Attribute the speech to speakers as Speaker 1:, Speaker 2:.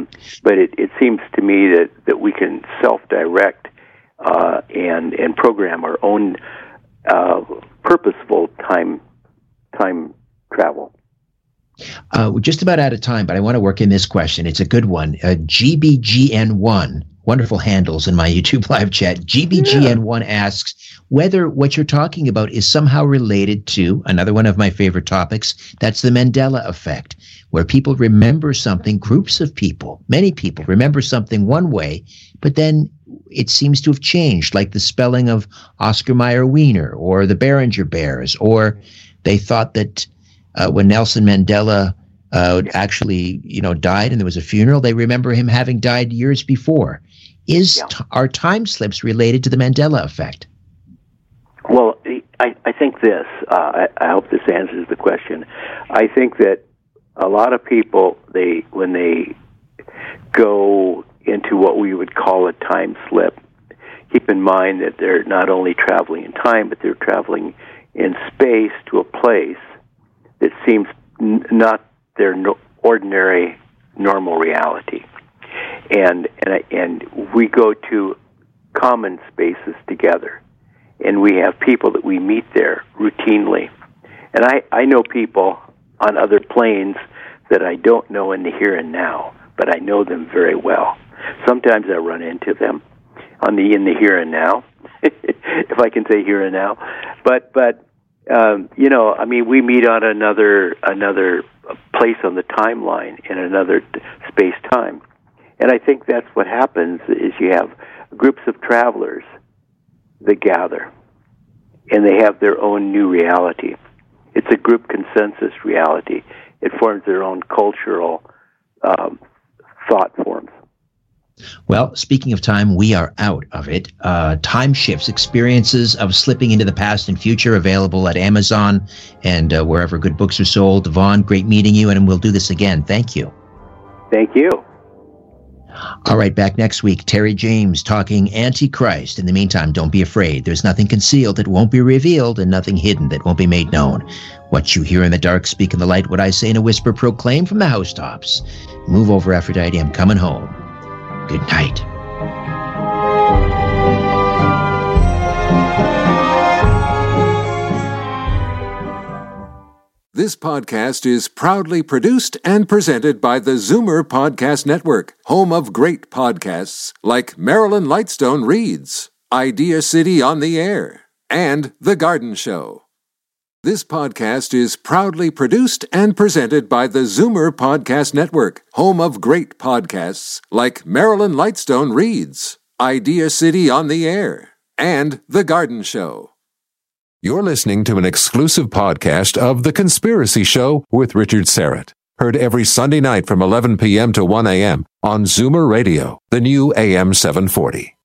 Speaker 1: But it seems to me that we can self-direct and program our own purposeful time travel.
Speaker 2: We're just about out of time, but I want to work in this question. It's a good one. GBGN1, wonderful handles in my YouTube live chat. GBGN1 asks whether what you're talking about is somehow related to another one of my favorite topics. That's the Mandela effect, where people remember something, groups of people, many people remember something one way, but then it seems to have changed, like the spelling of Oscar Mayer Wiener or the Beringer Bears, or they thought that when Nelson Mandela actually, died and there was a funeral, they remember him having died years before. Are time slips related to the Mandela effect?
Speaker 1: Well, I think this. I hope this answers the question. I think that a lot of people, when they go into what we would call a time slip, keep in mind that they're not only traveling in time, but they're traveling in space to a place that seems not their ordinary, normal reality. And we go to common spaces together, and we have people that we meet there routinely. And I know people on other planes that I don't know in the here and now, but I know them very well. Sometimes I run into them in the here and now, if I can say here and now. But we meet on another place on the timeline in another space-time. And I think that's what happens is you have groups of travelers that gather, and they have their own new reality. It's a group consensus reality. It forms their own cultural thought forms.
Speaker 2: Well, speaking of time, we are out of it. Time Shifts, Experiences of Slipping into the Past and Future, available at Amazon and wherever good books are sold. Vaughn, great meeting you, and we'll do this again. Thank you.
Speaker 1: Thank you.
Speaker 2: All right, back next week, Terry James talking Antichrist. In the meantime, don't be afraid. There's nothing concealed that won't be revealed and nothing hidden that won't be made known. What you hear in the dark, speak in the light. What I say in a whisper, proclaim from the housetops. Move over, Aphrodite. I'm coming home. Good night.
Speaker 3: This podcast is proudly produced and presented by the Zoomer Podcast Network, home of great podcasts like Marilyn Lightstone Reads, Idea City on the Air, and The Garden Show. This podcast is proudly produced and presented by the Zoomer Podcast Network, home of great podcasts like Marilyn Lightstone Reads, Idea City on the Air, and The Garden Show. You're listening to an exclusive podcast of The Conspiracy Show with Richard Serrett. Heard every Sunday night from 11 p.m. to 1 a.m. on Zoomer Radio, the new AM 740.